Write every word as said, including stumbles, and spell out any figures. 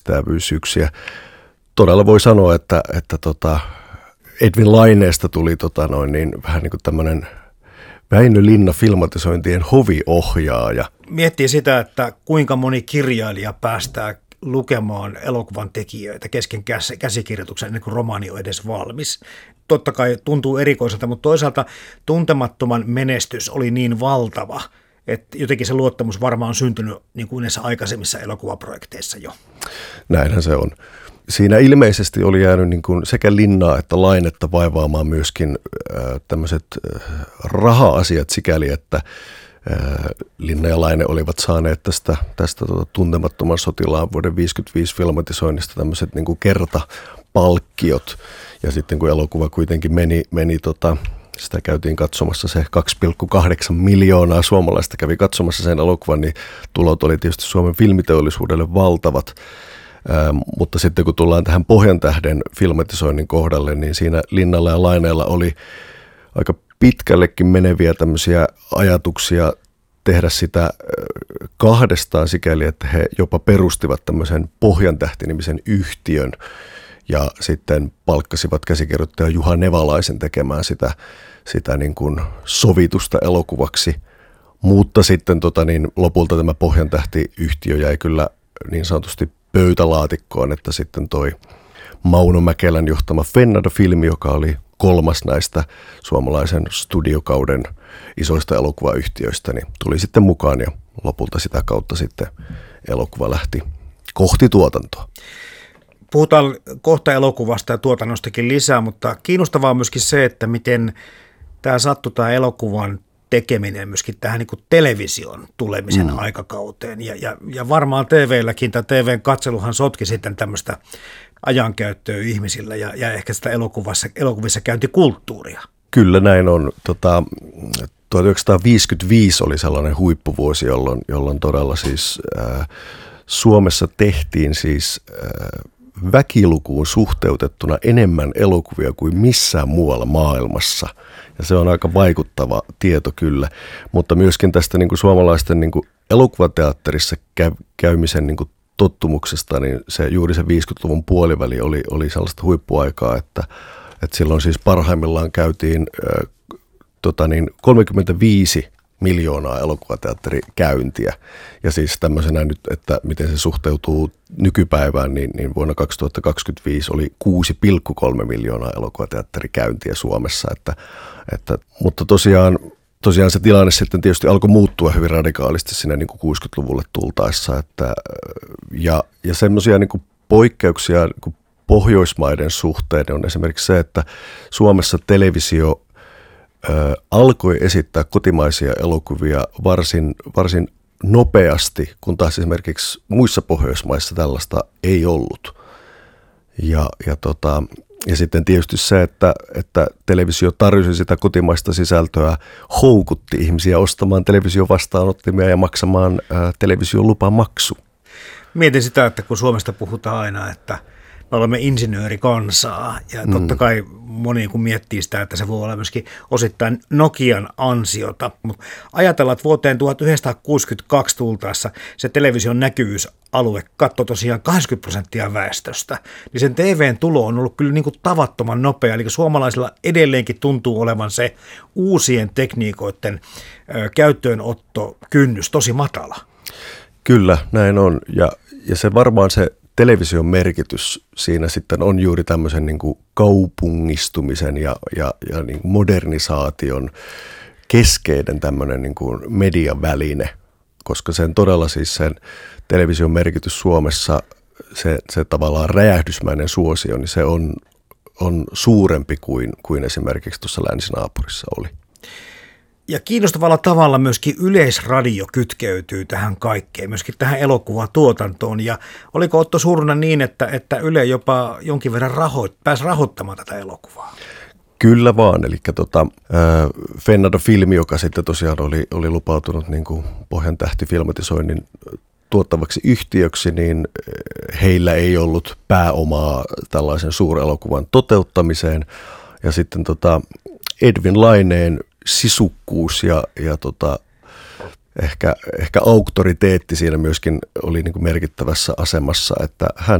ylittävyyksiä. Todella voi sanoa, että, että tota Edwin Laineesta tuli tota noin, niin vähän niin kuin tämmöinen Väinö Linna -filmatisointien hoviohjaaja. Miettii sitä, että kuinka moni kirjailija päästää lukemaan elokuvan tekijöitä kesken käsikirjoituksen ennen kuin romaani on edes valmis. Totta kai tuntuu erikoiselta, mutta toisaalta Tuntemattoman menestys oli niin valtava, että jotenkin se luottamus varmaan on syntynyt niin kuin näissä aikaisemmissa elokuvaprojekteissa jo. Näinhän se on. Siinä ilmeisesti oli jäänyt niin kuin sekä Linnaa että Lainetta vaivaamaan myöskin äh, tämmöiset äh, raha-asiat sikäli, että äh, Linna ja Laine olivat saaneet tästä, tästä tota, Tuntemattoman sotilaan vuoden viisikymmentäviisi filmatisoinnista tämmöiset niin kuin kertapalkkiot. Ja sitten kun elokuva kuitenkin meni, meni tota, sitä käytiin katsomassa se kaksi pilkku kahdeksan miljoonaa suomalaista kävi katsomassa sen elokuvan, niin tulot oli tietysti Suomen filmiteollisuudelle valtavat. Ähm, mutta sitten kun tullaan tähän Pohjantähden filmatisoinnin kohdalle, niin siinä Linnalla ja Laineella oli aika pitkällekin meneviä tämmöisiä ajatuksia tehdä sitä kahdestaan sikäli, että he jopa perustivat tämmöisen Pohjantähti-nimisen yhtiön ja sitten palkkasivat käsikirjoittaja Juha Nevalaisen tekemään sitä, sitä niin kuin sovitusta elokuvaksi. Mutta sitten tota niin, lopulta tämä Pohjantähti-yhtiö jäi kyllä niin sanotusti pöytälaatikkoon, että sitten toi Mauno Mäkelän johtama Fennada-filmi, joka oli kolmas näistä suomalaisen studiokauden isoista elokuvayhtiöistä, niin tuli sitten mukaan ja lopulta sitä kautta sitten elokuva lähti kohti tuotantoa. Puhutaan kohta elokuvasta ja tuotannostakin lisää, mutta kiinnostavaa on myöskin se, että miten tämä sattui tämä elokuvan tekeminen myöskin tähän niin kuin television tulemisen mm. aikakauteen. Ja, ja, ja varmaan T V:lläkin tai T V:n katseluhan sotki sitten tämmöistä ajankäyttöä ihmisillä ja, ja ehkä sitä elokuvassa, elokuvissa käyntikulttuuria. Kyllä näin on. Tota, tuhatyhdeksänsataaviisikymmentäviisi oli sellainen huippuvuosi, jolloin, jolloin todella siis äh, Suomessa tehtiin siis äh, väkilukuun suhteutettuna enemmän elokuvia kuin missään muualla maailmassa. Ja se on aika vaikuttava tieto kyllä, mutta myöskin tästä niin kuin suomalaisten niin kuin elokuvateatterissa käymisen niin kuin tottumuksesta, niin se juuri se viisikymmentäluvun puoliväli oli, oli sellaista huippuaikaa, että, että silloin siis parhaimmillaan käytiin äh, tota niin, kolmekymmentäviisi miljoonaa elokuvateatterikäyntiä. Ja siis tämmöisenä nyt, että miten se suhteutuu nykypäivään, niin, niin vuonna kaksituhattakaksikymmentäviisi oli kuusi pilkku kolme miljoonaa elokuvateatterikäyntiä Suomessa. Että, että, mutta tosiaan, tosiaan se tilanne sitten tietysti alkoi muuttua hyvin radikaalisti siinä niin kuin kuusikymmentäluvulle tultaessa. Että, ja ja semmoisia niin kuin poikkeuksia niin kuin Pohjoismaiden suhteen on esimerkiksi se, että Suomessa televisio Ö, alkoi esittää kotimaisia elokuvia varsin, varsin nopeasti, kun taas esimerkiksi muissa Pohjoismaissa tällaista ei ollut. Ja, ja, tota, ja sitten tietysti se, että, että televisio tarjosi sitä kotimaista sisältöä, houkutti ihmisiä ostamaan televisiovastaanottimia ja maksamaan ä, televisiolupamaksu. Mietin sitä, että kun Suomesta puhutaan aina, että me olemme insinöörikansaa ja totta kai moni kun miettii sitä, että se voi olla myöskin osittain Nokian ansiota. Mutta ajatellaan, että vuoteen tuhatyhdeksänsataakuusikymmentäkaksi tultaessa se television näkyvyysalue katsoi tosiaan kahdeksankymmentä prosenttia väestöstä, niin sen T V:n tulo on ollut kyllä niin kuin tavattoman nopea. Eli suomalaisilla edelleenkin tuntuu olevan se uusien tekniikoiden käyttöönotto kynnys tosi matala. Kyllä, näin on. Ja, ja se varmaan se television merkitys siinä sitten on juuri tämmöisen niin kuin kaupungistumisen ja, ja, ja niin kuin modernisaation keskeinen tämmöinen niin kuin mediaväline, koska sen todella siis sen television merkitys Suomessa, se, se tavallaan räjähdysmäinen suosio, niin se on, on suurempi kuin, kuin esimerkiksi tuossa länsinaapurissa oli. Ja kiinnostavalla tavalla myöskin yleisradio kytkeytyy tähän kaikkeen, myöskin tähän elokuvatuotantoon. Ja oliko Otto Suurunen niin, että, että Yle jopa jonkin verran rahoit, pääsi rahoittamaan tätä elokuvaa? Kyllä vaan, eli tota, Fennada-filmi, joka sitten tosiaan oli, oli lupautunut niin kuin Pohjantähti-filmatisoinnin tuottavaksi yhtiöksi, niin heillä ei ollut pääomaa tällaisen suurelokuvan toteuttamiseen. Ja sitten tota Edwin Laineen sisukkuus ja, ja tota, ehkä, ehkä auktoriteetti siinä myöskin oli niin kuin merkittävässä asemassa, että hän